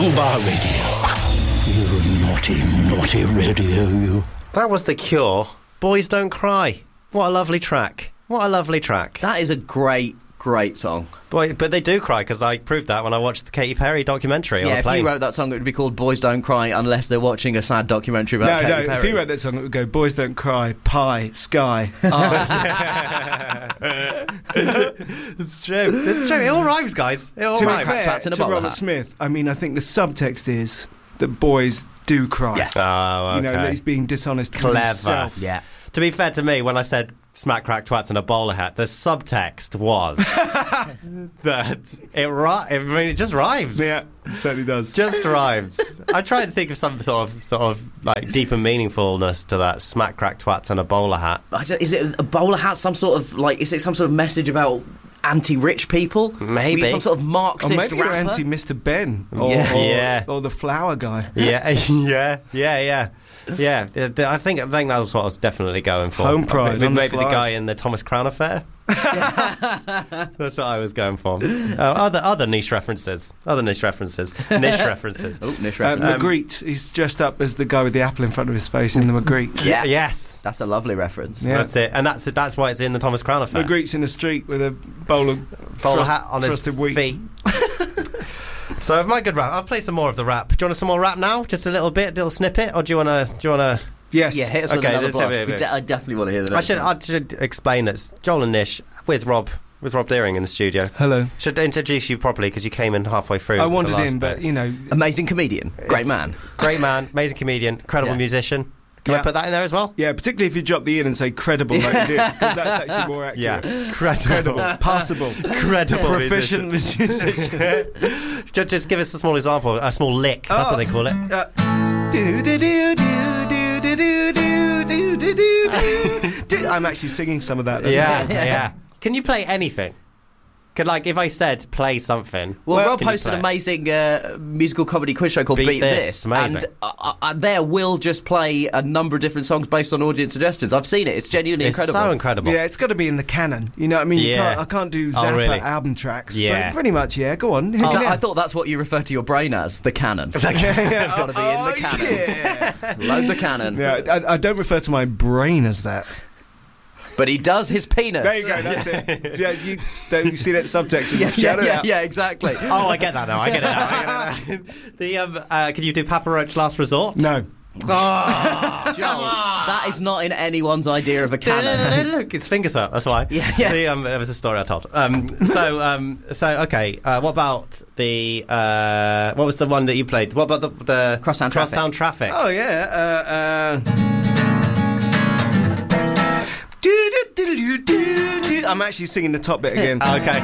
Bar Radio. You naughty, naughty radio, you. That was The Cure. Boys Don't Cry. What a lovely track. What a lovely track. That is a great song. Boy, but they do cry, because I proved that when I watched the Katy Perry documentary on the plane. If you wrote that song, it would be called Boys Don't Cry unless they're watching a sad documentary about Katy Perry. If you wrote that song, it would go Boys Don't Cry, Pie, Sky. It's true. It's true. It all rhymes, guys. It all rhymes. To Robert Smith, I mean, I think the subtext is that boys do cry. Yeah. Oh, okay. You know, that he's being dishonest with Clever. himself. Yeah. To be fair to me, when I said smack, crack, twats and a bowler hat, the subtext was that it just rhymes. Yeah, it certainly does. Just rhymes. I try to think of some sort of like deeper meaningfulness to that smack, crack, twats and a bowler hat. Is it a bowler hat? Some sort of is it some sort of message about anti-rich people? Maybe some sort of Marxist or maybe rapper? you're anti-Mr. Ben. Or the flower guy. Yeah. I think that was what I was definitely going for. Home pride. Maybe the guy in the Thomas Crown affair. That's what I was going for. Other niche references. Niche references. Oh, niche references. Magritte. He's dressed up as the guy with the apple in front of his face in the Magritte. Yeah. Yes. That's a lovely reference. Yeah. That's it. And that's why it's in the Thomas Crown affair. Magritte's in the street with a bowler hat on his feet. So my good rap. I'll play some more of the rap. Do you want some more rap now? Just a little bit, a little snippet, or do you want to? Yes. Yeah, hit us with another blast. I definitely want to hear the next one. I should explain that Joel and Nish with Rob Deering in the studio. Hello. Should introduce you properly because you came in halfway through. I wandered in, but you know, amazing comedian, great man, amazing comedian, incredible musician. Can I put that in there as well? Yeah, particularly if you drop the in and say credible like you did, because that's actually more accurate. Yeah, credible, passable, credible, proficient musician. Just give us a small example, a small lick. That's what they call it. I'm actually singing some of that. Yeah. Can you play anything? If I said play something. Well, Rob hosted an amazing musical comedy quiz show called Beat This. Amazing. And there will just play a number of different songs based on audience suggestions. I've seen it. It's genuinely incredible. It's so incredible. Yeah, it's got to be in the canon. You know what I mean? Yeah. I can't do Zappa album tracks. Yeah. But pretty much, yeah. Go on. I thought that's what you refer to your brain as, the canon. It's got to be in the canon. Yeah. Load the canon. Yeah, I don't refer to my brain as that. But he does his penis. There you go, that's it. Yeah, you see that subtext. Yeah, exactly. Oh, I get that now. Can you do Papa Roach Last Resort? No. Oh, Joel, that is not in anyone's idea of a canon. Look, it's fingers up. That's why. Yeah. There was a story I told. Okay. What about the? What was the one that you played? What about the Crosstown Traffic? Oh yeah. I'm actually singing the top bit again. Okay.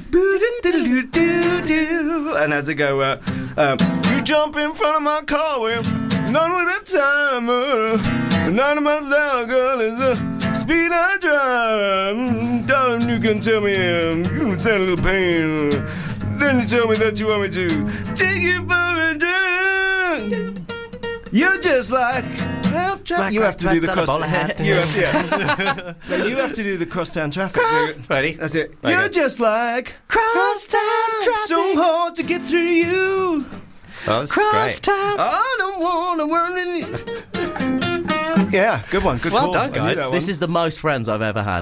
And as I go, you jump in front of my car with none with that time. 90 miles an hour, girl, is the speed I drive. Darling, you can tell me you can stand a little pain. Then you tell me that you want me to take you for a drive. You're just like you have to do the cross. You have to do the crosstown traffic. Ready? That's it. Okay. You're just like crosstown traffic. So hard to get through you. Oh, that's great. I don't want to run in. Yeah, good one. Good well call. done, guys. This is the most friends I've ever had.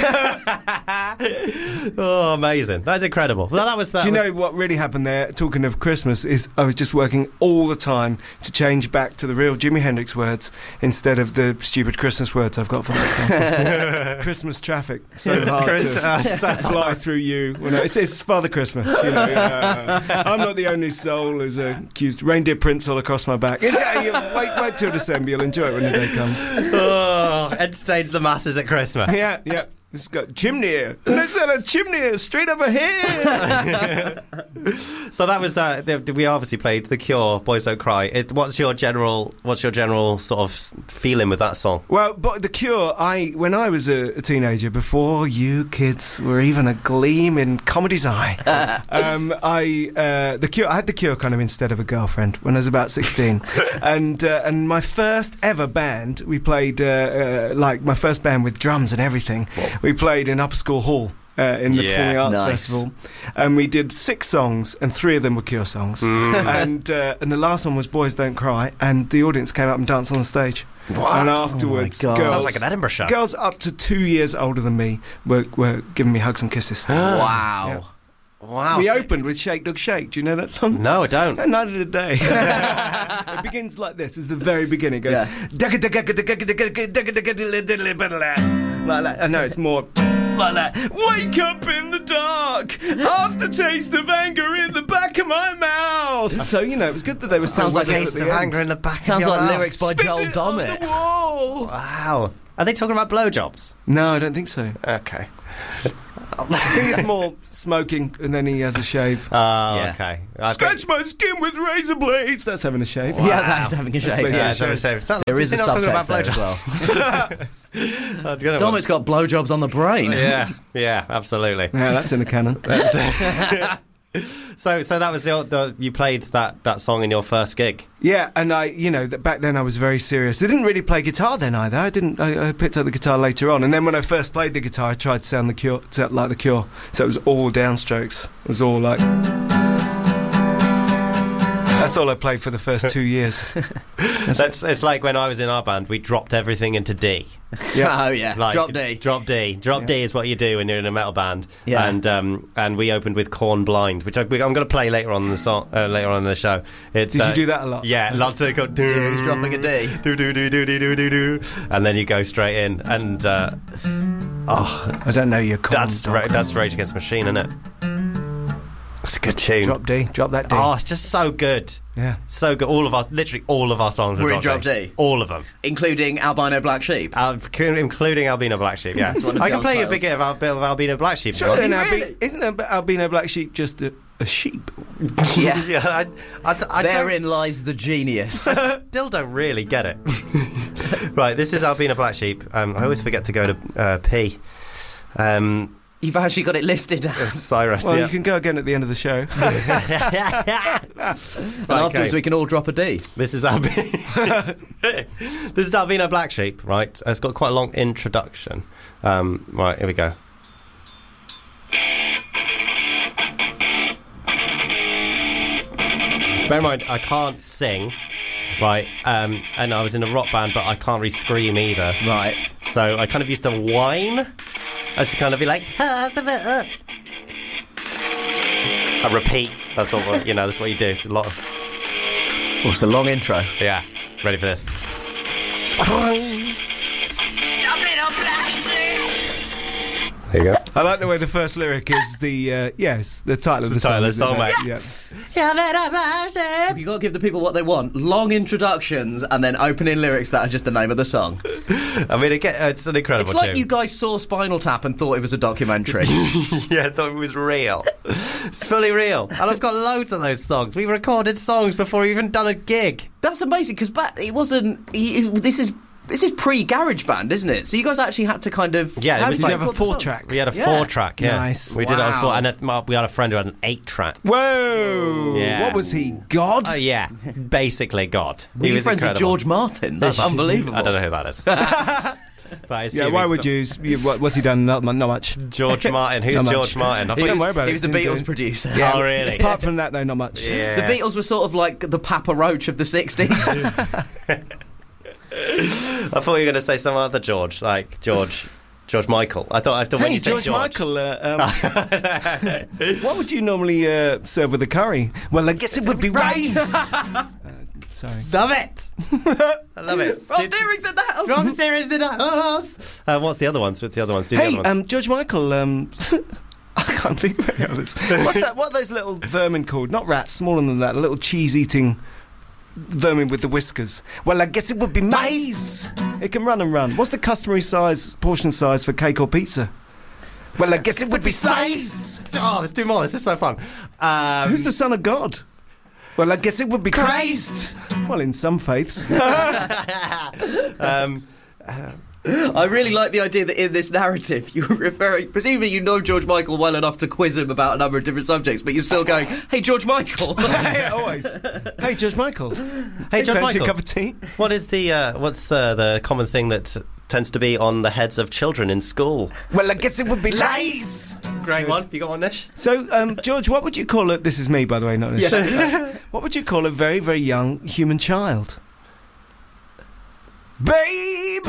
Oh, amazing. That's incredible. Well, that was that. Do you know what really happened there? Talking of Christmas, is I was just working all the time to change back to the real Jimi Hendrix words instead of the stupid Christmas words I've got for that song. Christmas traffic. So hard to fly through you. Well, no, it's Father Christmas. You know, I'm not the only soul who's accused. Reindeer prints all across my back. Wait till December. You'll enjoy it when the day comes. Entertains the masses at Christmas. Yeah. It's got chimney. Let's have a chimney straight up ahead. So that was we obviously played The Cure, Boys Don't Cry. What's your general sort of feeling with that song? Well, but The Cure, when I was a teenager, before you kids were even a gleam in comedy's eye, The Cure. I had The Cure kind of instead of a girlfriend when I was about 16, and my first ever band, we played like my first band with drums and everything. Whoa. We played in Upper School Hall in the Performing Arts Nice. Festival, and we did 6 songs, and 3 of them were Cure songs, and the last one was Boys Don't Cry, and the audience came up and danced on the stage. What? And afterwards, Oh my God. girls, Sounds like an Edinburgh show. girls up to 2 years older than me were giving me hugs and kisses. Wow. Wow. We so- opened with Shake Dog Shake. Do you know that song? No, I don't. And neither did they. It begins like this. It's the very beginning. It goes like that. I know it's more like that. Wake up in the dark, aftertaste of anger in the back of my mouth. So you know it was good that they were still Sounds like with us Taste at of the end. anger in the back Sounds of your like mouth. lyrics by Spit Joel it on the Dommett. wall. Wow. Are they talking about blowjobs? No, I don't think so. Okay. I think it's more smoking, and then he has a shave. Oh, Yeah. okay. Scratch my skin with razor blades. That's having a shave. Yeah, that is having a shave. basically Yeah, a it's having a shave. It's not- There is a it's not talking subtext about there as blowjobs. well. Well. Dommett's got blowjobs on the brain. Yeah, absolutely. Yeah, that's in the canon. So that was you played that song in your first gig. Yeah, and back then I was very serious. I didn't really play guitar then either. I picked up the guitar later on, and then when I first played the guitar, I tried to sound like the Cure. So it was all downstrokes. It was all like. That's all I played for the first 2 years. It's like when I was in our band, we dropped everything into D. Oh, yeah. Like, Drop D. Drop D. Drop D is what you do when you're in a metal band. Yeah. And we opened with Corn Blind, which I'm going to play later on in the song, later on in the show. Did you do that a lot? Yeah, lots of go He's dropping a D. do do do do do do do do, and then you go straight in, and I don't know your corn. that's Rage Against the Machine, isn't it? That's a good tune. Drop D. Drop that D. Oh, it's just so good. Yeah. So good. Literally all of our songs We're are in Drop D. All of them. Including Albino Black Sheep. Including Albino Black Sheep, yeah. one of I can John's play you a titles. bit of Albino Black Sheep. Sure, then Really? isn't Albino Black Sheep just a sheep? Yeah. Yeah, I Therein lies the genius. still don't really get it. Right, this is Albino Black Sheep. I always forget to go to P. You've actually got it listed as. Cyrus, Well, yeah. you can go again at the end of the show. And afterwards we can all drop a D. This is Albino. This is Albino Black Sheep, right? It's got quite a long introduction. Right, here we go. Bear in mind, I can't sing, right? And I was in a rock band, but I can't really scream either. Right. So I kind of used to whine as to kind of be like, I repeat. That's what that's what you do. It's a lot of, Oh, it's a long intro. yeah. Ready for this? There you go. I like the way the first lyric is the title of the title of the song. song, mate. Yeah. You've got to give the people what they want. Long introductions and then opening lyrics that are just the name of the song. I mean, it's an incredible It's like tune. you guys saw Spinal Tap and thought it was a documentary. Yeah, I thought it was real. It's fully real. And I've got loads of those songs. We recorded songs before we even done a gig. That's amazing because it wasn't. This is pre-GarageBand, isn't it? So you guys actually had to kind of. Yeah, it how was did like you have a record the songs? 4-track. We had a Yeah. 4-track, yeah. Nice. We did it on 4, Wow. and we had a friend who had an 8-track. Whoa! Yeah. What was he? God? Oh, yeah. Basically God. Were He you was friends with incredible. George Martin? That's unbelievable. I don't know who that is. But I assume Yeah, why it's would you? What's he done? Not much. George Martin. Who's Not much. George Martin? I He thought Don't was, worry about he it. was the Didn't do Beatles it. producer. Oh, really? Apart from that, no, not much. Yeah. The Beatles were sort of like the Papa Roach of the 60s. I thought you were going to say some other George, like George Michael. I thought when Hey, you said George Michael, what would you normally serve with a curry? Well, I guess it would be rice. Sorry. Love it. I love it. Rob Deering's in the house. Rob Deering's in the house. What's the other ones? What's the other ones? Do the Hey, other ones. George Michael, I can't think of any others. What's that? What are those little vermin called? Not rats, smaller than that. A little cheese-eating vermin with the whiskers. Well, I guess it would be mice. It can run and run. What's the customary portion size for cake or pizza? Well, I guess it would be size. Oh, let's do more. This is so fun. Who's the son of God? Well, I guess it would be Christ. Well, in some faiths. I really like the idea that in this narrative you're referring, presumably you know George Michael well enough to quiz him about a number of different subjects, but you're still going, hey, George Michael. Hey, always. Hey, George Michael. Hey, George Fancy Michael. a cup of tea? What is the what's the common thing that tends to be on the heads of children in school. Well, I guess it would be lice. Great one. You got one, Nish? So, George, what would you call it? This is me, by the way, not Nish. What would you call a very, very young human child? Baby!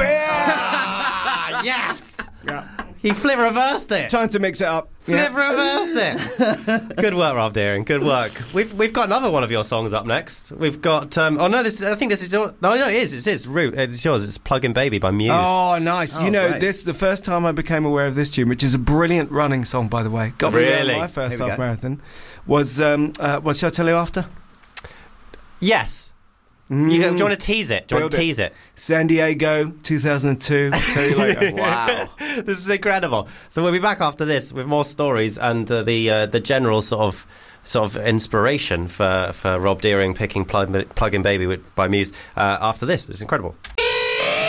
Yes! Yeah. He flip reversed it. Trying to mix it up. Flip reversed it. Good work, Rob Deering. Good work. We've got another one of your songs up next. We've got. I think this is your. No, it is. It's Root. It's yours. It's "Plug-in Baby" by Muse. Oh, nice. Oh, great. this the first time I became aware of this tune, which is a brilliant running song, by the way. Got me around my first half marathon. Was what shall I tell you after? Yes. Do you want to tease it? San Diego, 2002. I'll tell you later. Wow. This is incredible. So we'll be back after this with more stories and the general sort of inspiration for Rob Deering picking Plug-in Baby by Muse after this. It's incredible.